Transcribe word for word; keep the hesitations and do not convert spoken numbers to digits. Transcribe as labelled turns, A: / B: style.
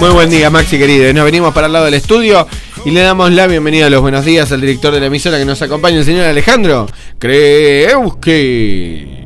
A: Muy buen día, Maxi querido. Nos venimos para el lado del estudio y le damos la bienvenida a los buenos días al director de la emisora que nos acompaña, el señor Alejandro Kreuski.